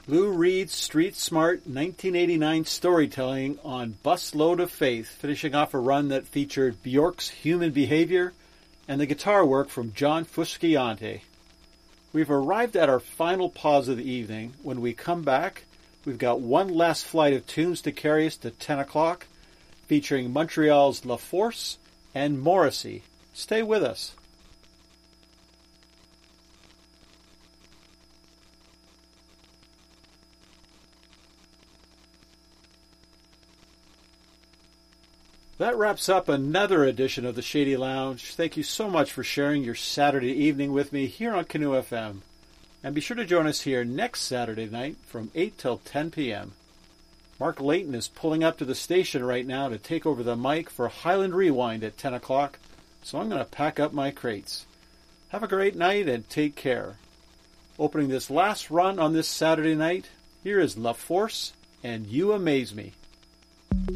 Lou Reed's Street Smart 1989 storytelling on Busload of Faith, finishing off a run that featured Bjork's Human Behavior and the guitar work from John Frusciante. We've arrived at our final pause of the evening. When we come back, we've got one last flight of tunes to carry us to 10 o'clock, featuring Montreal's La Force and Morrissey. Stay with us. That wraps up another edition of the Shady Lounge. Thank you so much for sharing your Saturday evening with me here on Canoe FM. And be sure to join us here next Saturday night from 8 till 10 p.m. Mark Layton is pulling up to the station right now to take over the mic for Highland Rewind at 10 o'clock, so I'm going to pack up my crates. Have a great night and take care. Opening this last run on this Saturday night, here is La Force and You Amaze Me.